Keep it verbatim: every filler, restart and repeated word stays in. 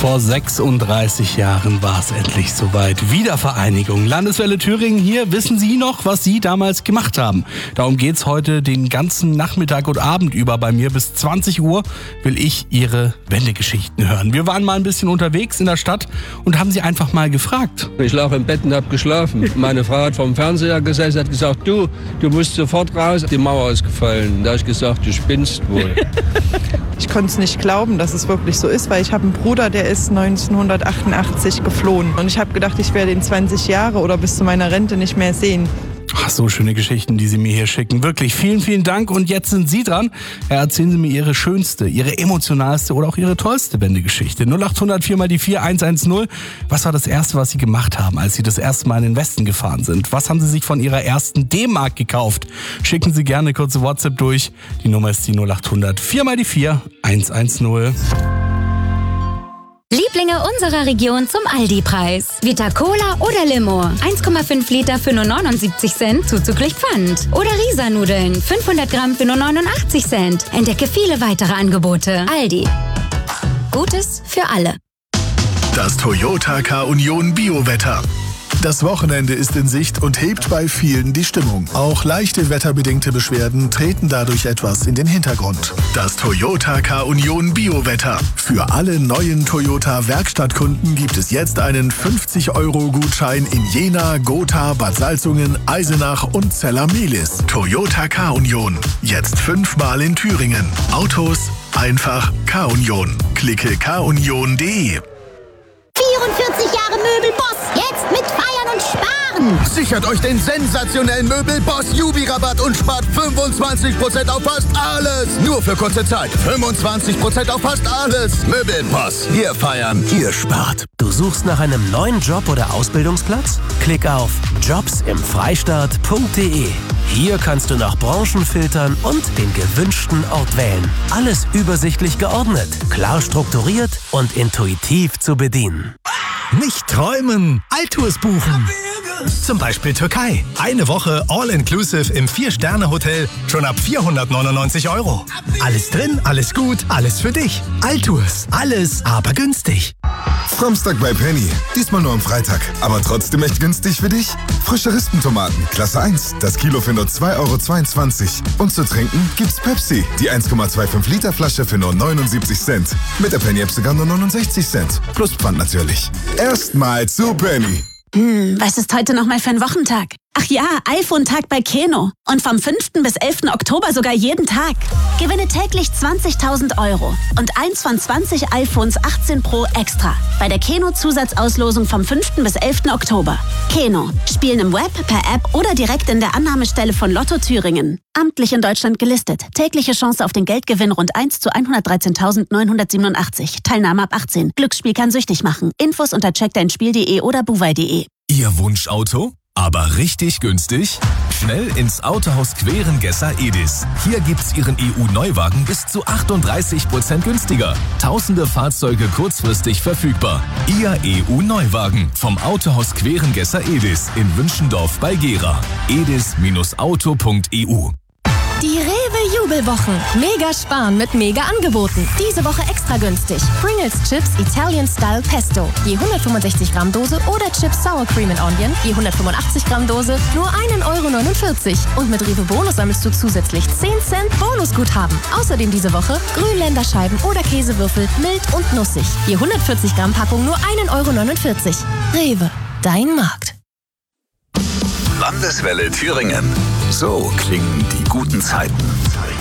Vor sechsunddreißig Jahren war es endlich soweit. Wiedervereinigung. Landeswelle Thüringen hier. Wissen Sie noch, was Sie damals gemacht haben? Darum geht's heute den ganzen Nachmittag und Abend über bei mir. Bis zwanzig Uhr will ich Ihre Wendegeschichten hören. Wir waren mal ein bisschen unterwegs in der Stadt und haben Sie einfach mal gefragt. Ich lag im Bett und hab geschlafen. Meine Frau hat vom Fernseher gesessen, hat gesagt, du, du musst sofort raus. Die Mauer ist gefallen. Da habe ich gesagt, du spinnst wohl. Ich konnte es nicht glauben, dass es wirklich so ist, weil ich habe einen Bruder, der ist neunzehnhundertachtundachtzig geflohen. Und ich habe gedacht, ich werde ihn zwanzig Jahre oder bis zu meiner Rente nicht mehr sehen. Ach, so schöne Geschichten, die Sie mir hier schicken. Wirklich, vielen, vielen Dank. Und jetzt sind Sie dran. Erzählen Sie mir Ihre schönste, Ihre emotionalste oder auch Ihre tollste Wendegeschichte. null acht hundert vier mal die vier eins eins null. Was war das Erste, was Sie gemacht haben, als Sie das erste Mal in den Westen gefahren sind? Was haben Sie sich von Ihrer ersten D-Mark gekauft? Schicken Sie gerne eine kurze WhatsApp durch. Die Nummer ist die null acht hundert vier mal die vier eins eins null. Lieblinge unserer Region zum Aldi-Preis. Vita Cola oder Limo. eins Komma fünf Liter für nur neunundsiebzig Cent, zuzüglich Pfand. Oder Risa-Nudeln. fünfhundert Gramm für nur neunundachtzig Cent. Entdecke viele weitere Angebote. Aldi. Gutes für alle. Das Toyota K-Union Biowetter. Das Wochenende ist in Sicht und hebt bei vielen die Stimmung. Auch leichte wetterbedingte Beschwerden treten dadurch etwas in den Hintergrund. Das Toyota K-Union Biowetter. Für alle neuen Toyota-Werkstattkunden gibt es jetzt einen fünfzig Euro Gutschein in Jena, Gotha, Bad Salzungen, Eisenach und Zella-Mehlis. Toyota K-Union. Jetzt fünfmal in Thüringen. Autos einfach K-Union. Klicke k union punkt de. vierundvierzig Jahre Möbelboss. Jetzt mit Feiern und Sparen. Sichert euch den sensationellen Möbelboss Jubi-Rabatt und spart fünfundzwanzig Prozent auf fast alles. Nur für kurze Zeit. fünfundzwanzig Prozent auf fast alles. Möbelboss. Wir feiern, ihr spart. Du suchst nach einem neuen Job oder Ausbildungsplatz? Klick auf jobs im freistaat punkt de. Hier kannst du nach Branchen filtern und den gewünschten Ort wählen. Alles übersichtlich geordnet, klar strukturiert und intuitiv zu bedienen. Nicht träumen, Altours buchen. Zum Beispiel Türkei. Eine Woche All-Inclusive im Vier-Sterne-Hotel schon ab vierhundertneunundneunzig Euro. Alles drin, alles gut, alles für dich. Altours, alles aber günstig. Samstag bei Penny. Diesmal nur am Freitag. Aber trotzdem echt günstig für dich? Frische Rispentomaten, Klasse eins. Das Kilo für nur zwei Euro zweiundzwanzig. Und zu trinken gibt's Pepsi. Die eins Komma fünfundzwanzig Liter Flasche für nur neunundsiebzig Cent. Mit der Penny-App sogar nur neunundsechzig Cent. Plus Pfand natürlich. Erstmal zu Penny. Hm, was ist heute nochmal für ein Wochentag? Ach ja, iPhone-Tag bei Keno. Und vom fünften bis elften Oktober sogar jeden Tag. Gewinne täglich zwanzigtausend Euro und eins von zwanzig iPhones achtzehn Pro extra. Bei der Keno-Zusatzauslosung vom fünften bis elften Oktober. Keno. Spielen im Web, per App oder direkt in der Annahmestelle von Lotto Thüringen. Amtlich in Deutschland gelistet. Tägliche Chance auf den Geldgewinn rund eins zu hundertdreizehntausendneunhundertsiebenundachtzig. Teilnahme ab achtzehn. Glücksspiel kann süchtig machen. Infos unter check dein spiel punkt de oder buwei punkt de. Ihr Wunschauto? Aber richtig günstig? Schnell ins Autohaus Querengesser Edis. Hier gibt's Ihren E U-Neuwagen bis zu achtunddreißig Prozent günstiger. Tausende Fahrzeuge kurzfristig verfügbar. Ihr E U-Neuwagen vom Autohaus Querengesser Edis in Wünschendorf bei Gera. edis Auto punkt e u. Die Rewe-Jubelwochen. Mega sparen mit Mega-Angeboten. Diese Woche extra günstig. Pringles Chips Italian Style Pesto. Je hundertfünfundsechzig Gramm Dose oder Chips Sour Cream and Onion. Je hundertfünfundachtzig Gramm Dose. Nur ein Euro neunundvierzig. Und mit Rewe Bonus sammelst du zusätzlich zehn Cent Bonusguthaben. Außerdem diese Woche Grünländerscheiben oder Käsewürfel. Mild und nussig. Je hundertvierzig Gramm Packung nur ein Euro neunundvierzig. Rewe. Dein Markt. Landeswelle Thüringen. So klingen die guten Zeiten.